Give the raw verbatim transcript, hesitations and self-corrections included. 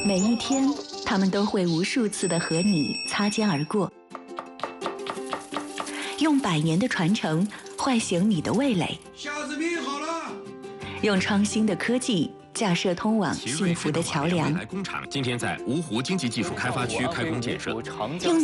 每一天，他们都会无数次的和你擦肩而过，用百年的传承唤醒你的味蕾。 虾子米好了， 用创新的科技架设通往幸福的桥梁。 未来工厂今天在芜湖经济技术开发区开工建设。 用